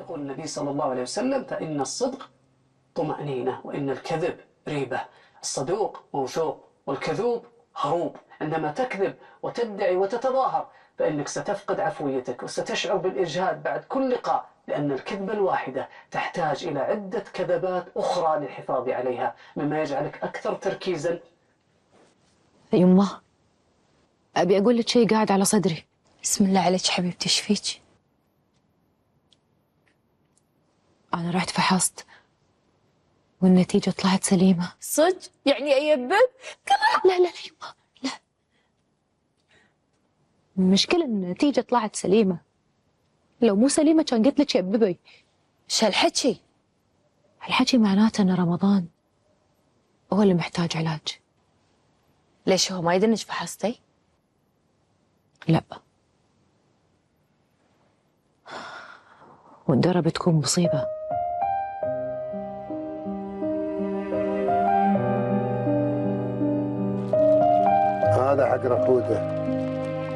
يقول النبي صلى الله عليه وسلم: فإن الصدق طمأنينة وإن الكذب ريبة. الصدوق موثوق والكذوب هروب. عندما تكذب وتدعي وتتظاهر فإنك ستفقد عفويتك وستشعر بالإجهاد بعد كل لقاء، لأن الكذبة الواحدة تحتاج إلى عدة كذبات أخرى للحفاظ عليها، مما يجعلك أكثر تركيزا. يمه، أبي أقول لك شيء قاعد على صدري. بسم الله عليك حبيبتي، ايش فيك؟ أنا رحت فحصت والنتيجة طلعت سليمة. صدق؟ يعني أيبك؟ لا لا لا يمه، لا. المشكلة إن النتيجة طلعت سليمة، لو مو سليمة كان قلت لك يببي. شو هالحكي؟ هالحكي معناته إن رمضان هو اللي محتاج علاج. ليش هو ما يدري انك فحصتي؟ لا، والدرة بتكون مصيبة. هذا حق ركوده.